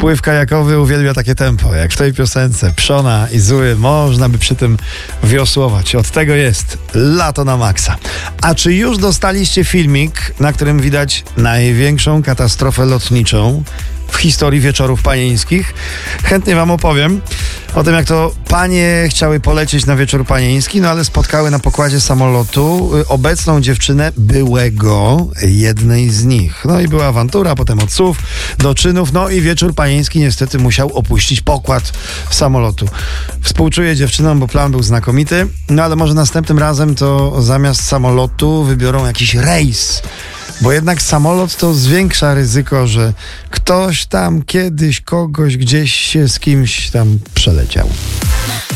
Wpływ kajakowy uwielbia takie tempo, jak w tej piosence. Przona i zły, można by przy tym wiosłować. Od tego jest lato na maksa. A czy już dostaliście filmik, na którym widać największą katastrofę lotniczą w historii wieczorów panieńskich? Chętnie wam opowiem o tym, jak to panie chciały polecieć na wieczór panieński, no ale spotkały na pokładzie samolotu obecną dziewczynę byłego jednej z nich. No i była awantura, potem od słów do czynów, no i wieczór panieński niestety musiał opuścić pokład samolotu. Współczuję dziewczynom, bo plan był znakomity, no ale może następnym razem to zamiast samolotu wybiorą jakiś rejs. Bo jednak samolot to zwiększa ryzyko, że ktoś tam kiedyś kogoś gdzieś się z kimś tam przeleciał.